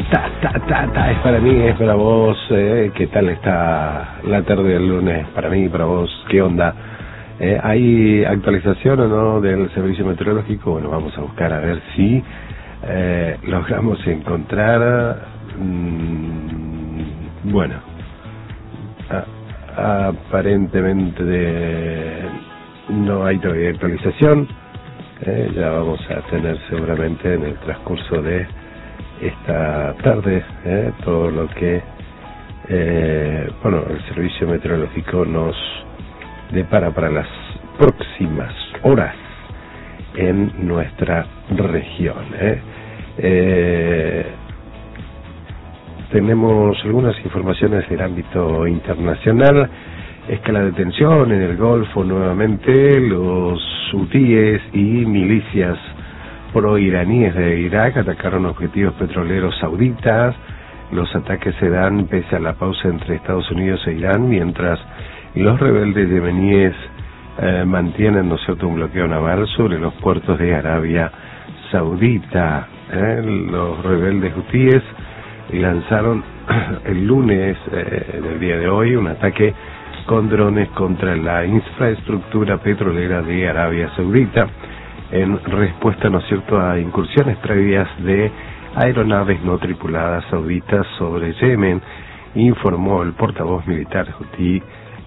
Es para mí, es para vos. ¿Qué tal está la tarde del lunes? Para mí, para vos, ¿qué onda? ¿Hay actualización o no del servicio meteorológico? Bueno, vamos a buscar a ver si logramos encontrar. Bueno, aparentemente no hay todavía actualización. Ya vamos a tener seguramente en el transcurso de esta tarde todo lo que el servicio meteorológico nos depara para las próximas horas en nuestra región. Tenemos algunas informaciones del ámbito internacional. Escala de tensión en el Golfo nuevamente. Los hutíes y milicias pro-iraníes de Irak atacaron objetivos petroleros sauditas. Los ataques se dan pese a la pausa entre Estados Unidos e Irán, mientras los rebeldes yemeníes mantienen, ¿no es cierto?, un bloqueo naval sobre los puertos de Arabia Saudita. Los rebeldes hutíes lanzaron el lunes del día de hoy un ataque con drones contra la infraestructura petrolera de Arabia Saudita, en respuesta, ¿no es cierto?, a incursiones previas de aeronaves no tripuladas sauditas sobre Yemen, informó el portavoz militar hutí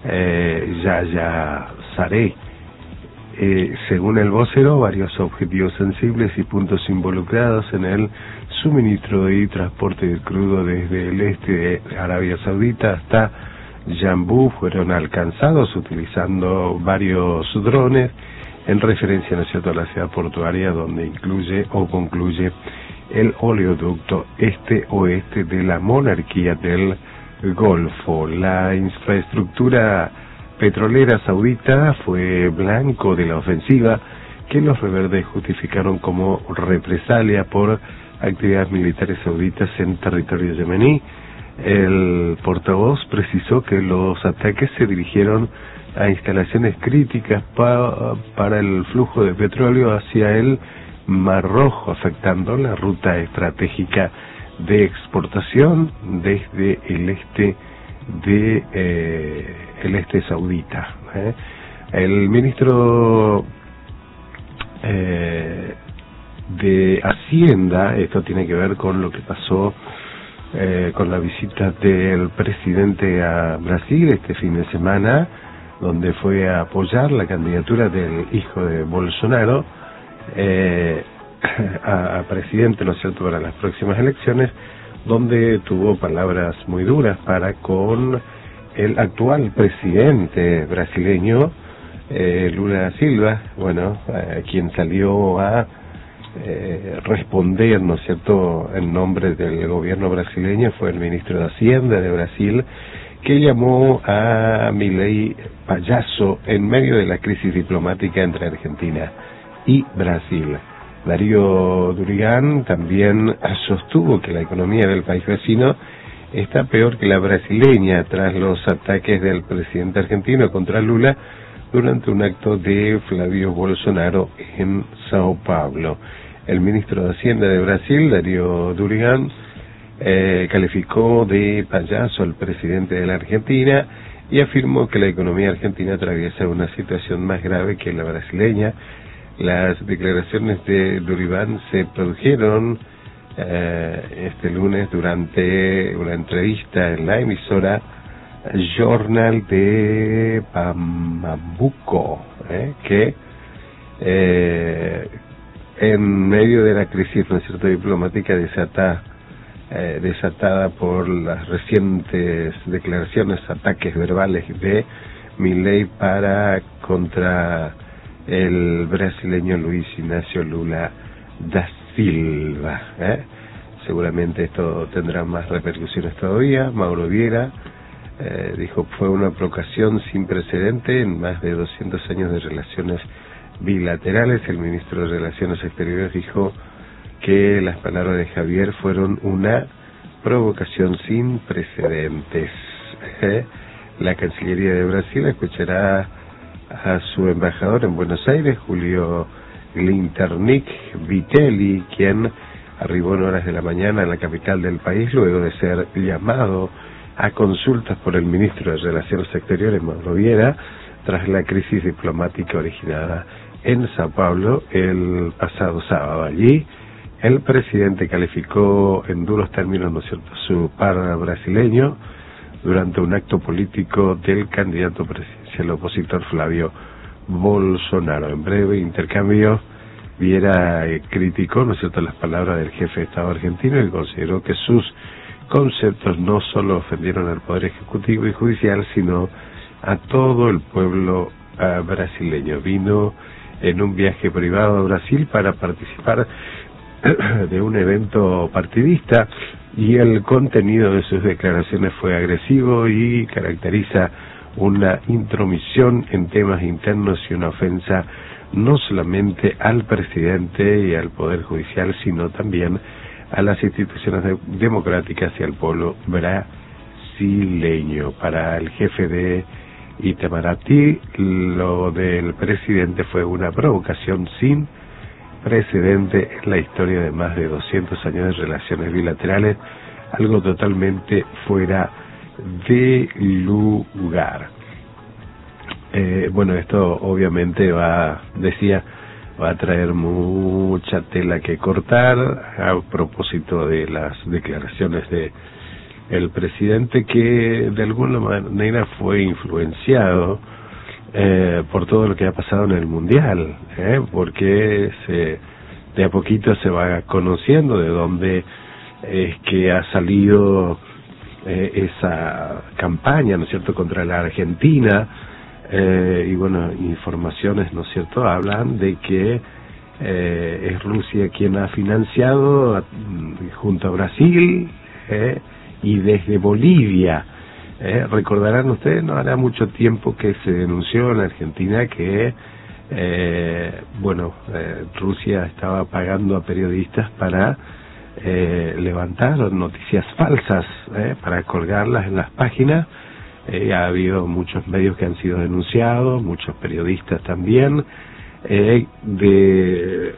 Yahya Saree. Según el vocero, varios objetivos sensibles y puntos involucrados en el suministro y transporte de crudo desde el este de Arabia Saudita hasta Yambú fueron alcanzados utilizando varios drones, en referencia, ¿no es cierto?, a la ciudad portuaria donde incluye o concluye el oleoducto este-oeste de la monarquía del Golfo. La infraestructura petrolera saudita fue blanco de la ofensiva que los rebeldes justificaron como represalia por actividades militares sauditas en territorio yemení. El portavoz precisó que los ataques se dirigieron a instalaciones críticas para el flujo de petróleo hacia el Mar Rojo, afectando la ruta estratégica de exportación desde el este saudita. El ministro de Hacienda, esto tiene que ver con lo que pasó con la visita del presidente a Brasil este fin de semana, donde fue a apoyar la candidatura del hijo de Bolsonaro a presidente, ¿no es cierto?, para las próximas elecciones, donde tuvo palabras muy duras para con el actual presidente brasileño, Lula da Silva, quien salió a responder, ¿no es cierto?, en nombre del gobierno brasileño, fue el ministro de Hacienda de Brasil, que llamó a Milei payaso en medio de la crisis diplomática entre Argentina y Brasil. Darío Durigán también sostuvo que la economía del país vecino está peor que la brasileña tras los ataques del presidente argentino contra Lula durante un acto de Flavio Bolsonaro en Sao Paulo. El ministro de Hacienda de Brasil, Darío Durigán, calificó de payaso al presidente de la Argentina y afirmó que la economía argentina atraviesa una situación más grave que la brasileña. Las declaraciones de Durigán se produjeron este lunes durante una entrevista en la emisora Jornal de Pernambuco, que en medio de la crisis, ¿no es cierto?, diplomática desatada por las recientes declaraciones, ataques verbales de Milei contra el brasileño Luis Ignacio Lula da Silva. Seguramente esto tendrá más repercusiones todavía. Mauro Vieira dijo fue una provocación sin precedente en más de 200 años de relaciones bilaterales. El ministro de Relaciones Exteriores dijo que las palabras de Javier fueron una provocación sin precedentes. La Cancillería de Brasil escuchará a su embajador en Buenos Aires, Julio Glinternick Vitelli, quien arribó en horas de la mañana en la capital del país luego de ser llamado a consultas por el ministro de Relaciones Exteriores, Mauro Vieira, tras la crisis diplomática originada en Sao Paulo el pasado sábado. Allí, el presidente calificó en duros términos, ¿no es cierto?, su par brasileño durante un acto político del candidato presidencial opositor Flávio Bolsonaro. En breve intercambio, Vieira criticó, ¿no es cierto?, las palabras del jefe de Estado argentino y consideró que sus conceptos no solo ofendieron al Poder Ejecutivo y Judicial, sino a todo el pueblo brasileño. Vino en un viaje privado a Brasil para participar de un evento partidista y el contenido de sus declaraciones fue agresivo y caracteriza una intromisión en temas internos y una ofensa no solamente al presidente y al Poder Judicial, sino también a las instituciones democráticas y al pueblo brasileño. Para el jefe de Itamaraty, lo del presidente fue una provocación sin precedente en la historia de más de 200 años de relaciones bilaterales, algo totalmente fuera de lugar. Bueno, esto obviamente va a traer mucha tela que cortar a propósito de las declaraciones de el presidente, que de alguna manera fue influenciado por todo lo que ha pasado en el Mundial, porque de a poquito se va conociendo de dónde es que ha salido esa campaña, ¿no es cierto?, contra la Argentina. Y bueno, informaciones, ¿no es cierto?, hablan de que es Rusia quien ha financiado junto a Brasil y desde Bolivia. Recordarán ustedes, no hará mucho tiempo que se denunció en la Argentina que Rusia estaba pagando a periodistas para levantar noticias falsas, para colgarlas en las páginas. Ha habido muchos medios que han sido denunciados, muchos periodistas también, de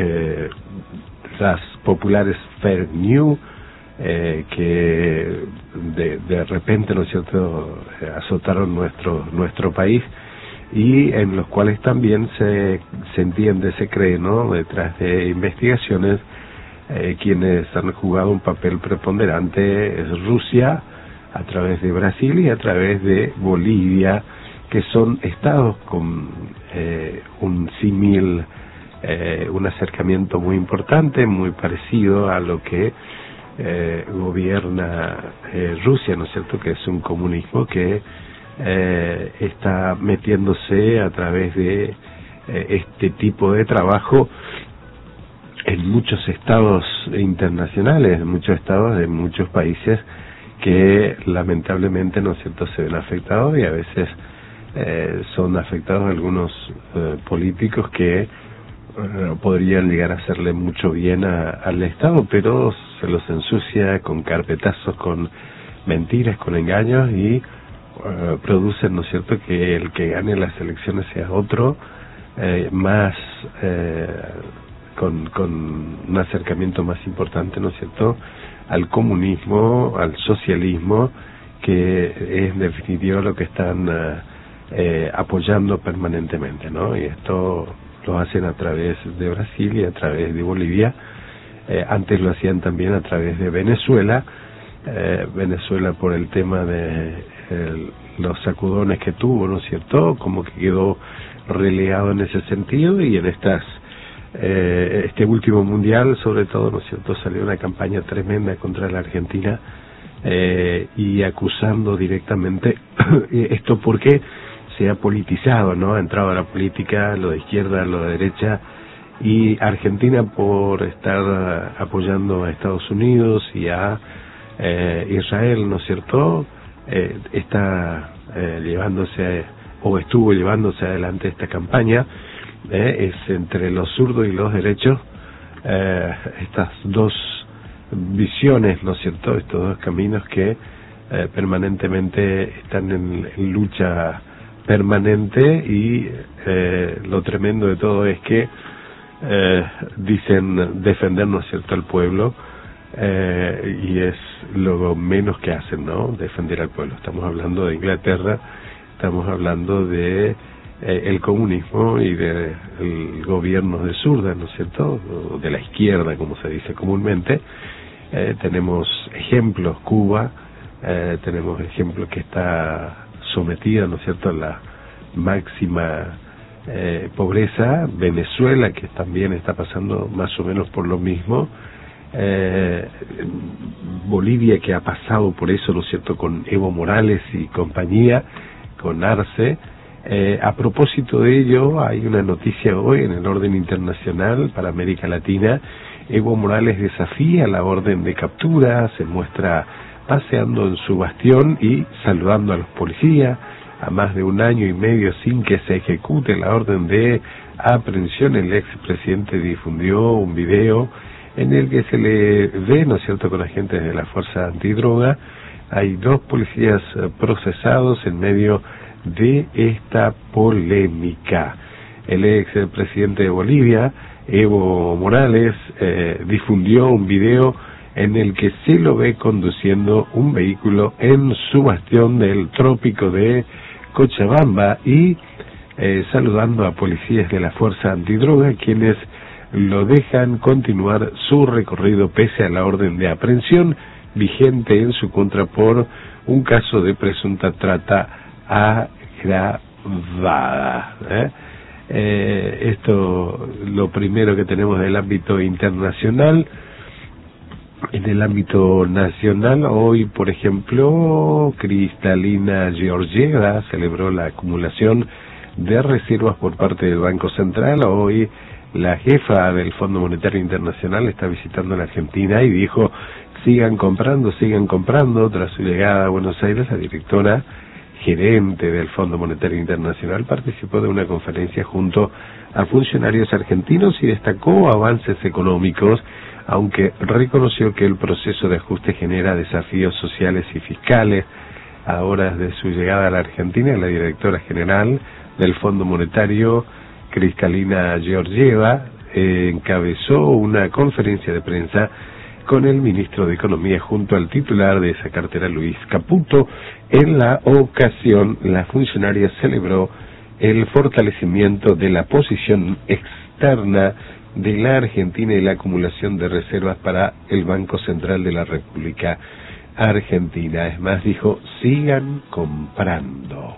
las populares fake news, que de repente, ¿no es cierto?, azotaron nuestro país, y en los cuales también se entiende, se cree, ¿no?, detrás de investigaciones, quienes han jugado un papel preponderante es Rusia, a través de Brasil y a través de Bolivia, que son estados con un símil, un acercamiento muy importante, muy parecido a lo que gobierna Rusia, ¿no es cierto?, que es un comunismo que está metiéndose a través de este tipo de trabajo en muchos estados internacionales, en muchos estados de muchos países que lamentablemente, ¿no es cierto?, se ven afectados, y a veces son afectados algunos políticos que podrían llegar a hacerle mucho bien al Estado, pero se los ensucia con carpetazos, con mentiras, con engaños, y producen, ¿no es cierto?, que el que gane las elecciones sea otro, más con un acercamiento más importante, ¿no es cierto?, al comunismo, al socialismo, que es en definitiva lo que están apoyando permanentemente, ¿no? Y esto lo hacen a través de Brasil y a través de Bolivia. Antes lo hacían también a través de Venezuela. Venezuela, por el tema de los sacudones que tuvo, ¿no es cierto?, como que quedó relegado en ese sentido, y en este último mundial, sobre todo, ¿no es cierto?, salió una campaña tremenda contra la Argentina, y acusando directamente esto porque se ha politizado, ¿no?, ha entrado a la política, lo de izquierda, lo de derecha, y Argentina, por estar apoyando a Estados Unidos y a Israel, ¿no es cierto?, está llevándose, o estuvo llevándose adelante esta campaña. Es entre los zurdos y los derechos, estas dos visiones, ¿no es cierto?, estos dos caminos que permanentemente están en lucha permanente, y lo tremendo de todo es que dicen defender, ¿no es cierto?, al pueblo, y es lo menos que hacen, ¿no?, defender al pueblo. Estamos hablando de Inglaterra, estamos hablando de el comunismo y de el gobierno de zurda, ¿no es cierto?, o de la izquierda, como se dice comúnmente. Tenemos ejemplos, Cuba, tenemos ejemplos que está sometida, ¿no es cierto?, a la máxima pobreza, Venezuela, que también está pasando más o menos por lo mismo, Bolivia, que ha pasado por eso, ¿no es cierto?, con Evo Morales y compañía, con Arce. A propósito de ello, hay una noticia hoy en el orden internacional para América Latina. Evo Morales desafía la orden de captura, se muestra paseando en su bastión y saludando a los policías, a más de 1 año y medio sin que se ejecute la orden de aprehensión. El expresidente difundió un video en el que se le ve, ¿no es cierto?, con agentes de la Fuerza Antidroga. Hay 2 policías procesados en medio de esta polémica. El expresidente de Bolivia, Evo Morales, difundió un video en el que se lo ve conduciendo un vehículo en su bastión del trópico de Cochabamba y saludando a policías de la Fuerza Antidroga, quienes lo dejan continuar su recorrido pese a la orden de aprehensión vigente en su contra por un caso de presunta trata agravada. Esto lo primero que tenemos del ámbito internacional. En el ámbito nacional, hoy, por ejemplo, Kristalina Georgieva celebró la acumulación de reservas por parte del Banco Central. Hoy la jefa del Fondo Monetario Internacional está visitando la Argentina y dijo: sigan comprando. Tras su llegada a Buenos Aires, la directora gerente del Fondo Monetario Internacional participó de una conferencia junto a funcionarios argentinos y destacó avances económicos, aunque reconoció que el proceso de ajuste genera desafíos sociales y fiscales. A horas de su llegada a la Argentina, la directora general del Fondo Monetario, Kristalina Georgieva, encabezó una conferencia de prensa con el ministro de Economía junto al titular de esa cartera, Luis Caputo. En la ocasión, la funcionaria celebró el fortalecimiento de la posición externa de la Argentina y la acumulación de reservas para el Banco Central de la República Argentina. Es más, dijo: sigan comprando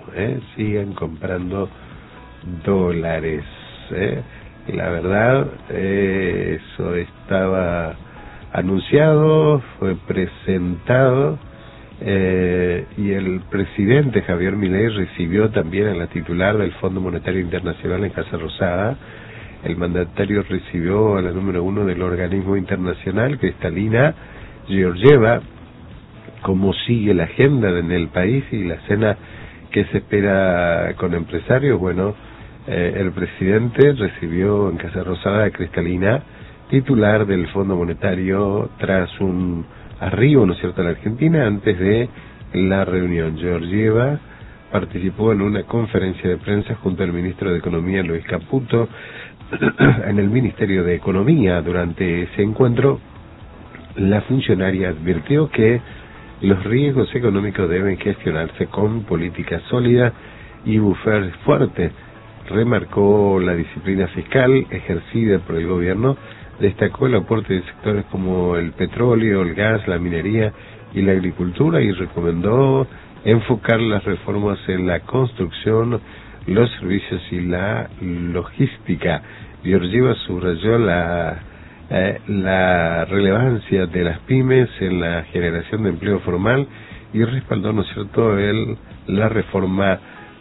dólares. Y la verdad, eso estaba anunciado, fue presentado, y el presidente Javier Milei recibió también a la titular del Fondo Monetario Internacional en Casa Rosada. El mandatario recibió a la número 1 del organismo internacional, Kristalina Georgieva. ¿Cómo sigue la agenda en el país y la cena que se espera con empresarios? Bueno, el presidente recibió en Casa Rosada a Kristalina, titular del Fondo Monetario, tras un arribo, ¿no es cierto?, a la Argentina. Antes de la reunión, Georgieva participó en una conferencia de prensa junto al ministro de Economía, Luis Caputo, en el Ministerio de Economía. Durante ese encuentro, la funcionaria advirtió que los riesgos económicos deben gestionarse con políticas sólidas y buffer fuertes. Remarcó la disciplina fiscal ejercida por el gobierno, destacó el aporte de sectores como el petróleo, el gas, la minería y la agricultura, y recomendó enfocar las reformas en la construcción, los servicios y la logística. Georgieva subrayó la relevancia de las pymes en la generación de empleo formal y respaldó, ¿no es cierto?, la reforma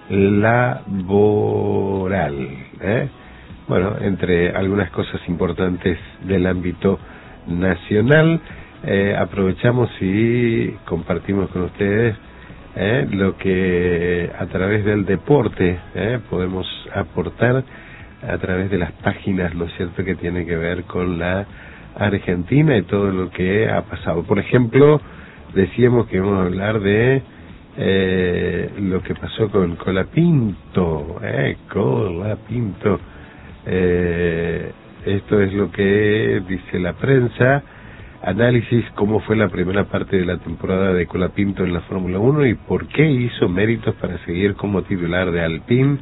laboral. Bueno, entre algunas cosas importantes del ámbito nacional, aprovechamos y compartimos con ustedes lo que a través del deporte podemos aportar a través de las páginas, ¿no es cierto?, que tiene que ver con la Argentina y todo lo que ha pasado. Por ejemplo, decíamos que íbamos a hablar de lo que pasó con Colapinto, Esto es lo que dice la prensa. Análisis: cómo fue la primera parte de la temporada de Colapinto en la Fórmula 1 y por qué hizo méritos para seguir como titular de Alpine.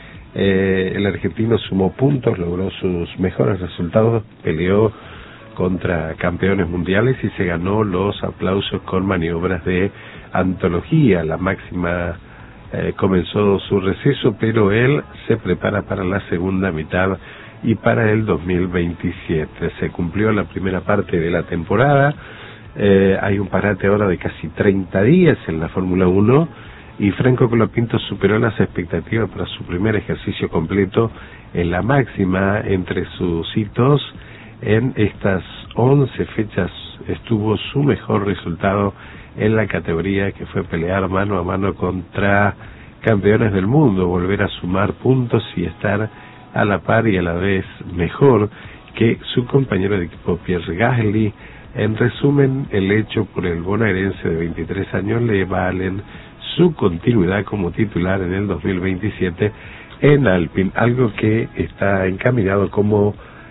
El argentino sumó puntos, logró sus mejores resultados, peleó contra campeones mundiales y se ganó los aplausos con maniobras de antología. La máxima comenzó su receso, pero él se prepara para la segunda mitad y para el 2027. Se cumplió la primera parte de la temporada, hay un parate ahora de casi 30 días en la Fórmula 1 y Franco Colapinto superó las expectativas para su primer ejercicio completo en la máxima. Entre sus hitos en estas 11 fechas estuvo su mejor resultado en la categoría, que fue pelear mano a mano contra campeones del mundo, volver a sumar puntos y estar a la par y a la vez mejor que su compañero de equipo Pierre Gasly. En resumen, el hecho por el bonaerense de 23 años le valen su continuidad como titular en el 2027 en Alpine, algo que está encaminado como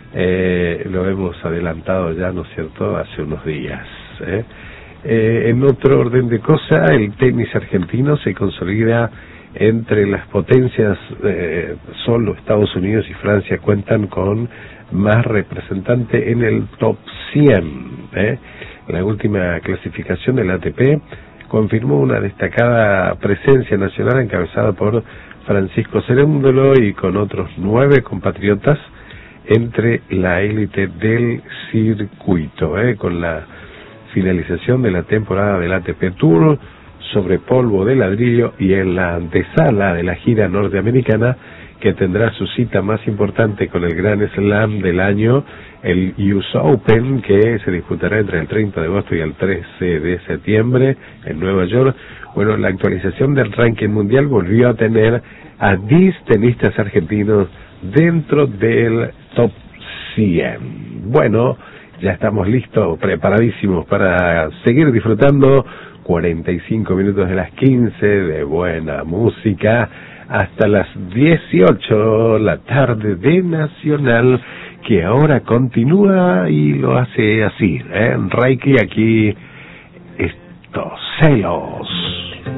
lo hemos adelantado ya, ¿no es cierto?, hace unos días. En otro orden de cosas, el tenis argentino se consolida entre las potencias. Solo Estados Unidos y Francia cuentan con más representantes en el top 100. La última clasificación del ATP confirmó una destacada presencia nacional encabezada por Francisco Cerúndolo y con otros 9 compatriotas entre la élite del circuito. Con la finalización de la temporada del ATP Tour sobre polvo de ladrillo y en la antesala de la gira norteamericana, que tendrá su cita más importante con el Grand Slam del año, el US Open, que se disputará entre el 30 de agosto y el 13 de septiembre en Nueva York. Bueno, la actualización del ranking mundial volvió a tener a 10 tenistas argentinos dentro del top 100. Bueno, ya estamos listos, preparadísimos para seguir disfrutando 45 minutos de las 15 de buena música hasta las 18 la tarde de Nacional, que ahora continúa y lo hace así, Reiki aquí, estos celos.